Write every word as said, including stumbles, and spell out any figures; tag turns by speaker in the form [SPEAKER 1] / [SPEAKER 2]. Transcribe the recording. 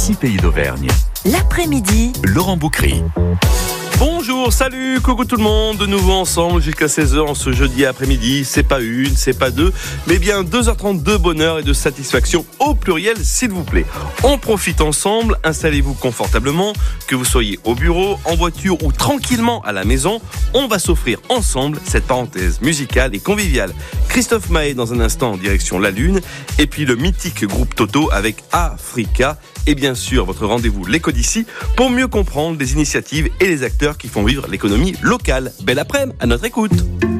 [SPEAKER 1] six pays d'Auvergne.
[SPEAKER 2] L'après-midi,
[SPEAKER 1] Laurent Boucry.
[SPEAKER 3] Bonjour, salut, coucou tout le monde, de nouveau ensemble jusqu'à seize heures en ce jeudi après-midi. C'est pas une, c'est pas deux, mais bien deux heures trente de bonheur et de satisfaction au pluriel, s'il vous plaît. On profite ensemble, installez-vous confortablement, que vous soyez au bureau, en voiture ou tranquillement à la maison. On va s'offrir ensemble cette parenthèse musicale et conviviale. Christophe Maé dans un instant en direction la Lune, et puis le mythique groupe Toto avec Africa. Et bien sûr, votre rendez-vous l'Écho d'ici pour mieux comprendre les initiatives et les acteurs qui font vivre l'économie locale. Belle après-midi, à notre écoute.